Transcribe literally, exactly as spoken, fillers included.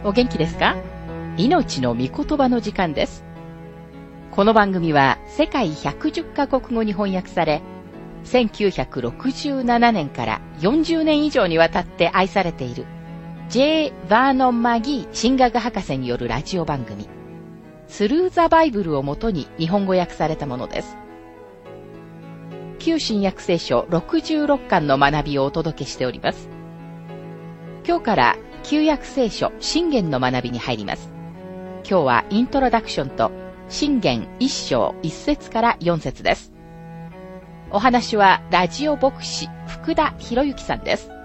お元気ですか？命の御言葉の時間です。この番組は世界ひゃくじゅっカ国語に翻訳され、せんきゅうひゃくろくじゅうななねんからよんじゅうねん以上にわたって愛されている J. バーノン・マギー神学博士によるラジオ番組、スルー・ザ・バイブルをもとに日本語訳されたものです。旧新約聖書ろくじゅうろっかんの学びをお届けしております。今日から旧約聖書箴言の学びに入ります。今日はイントロダクションと箴言一章一節から四節です。お話はラジオ牧師福田博之さんです。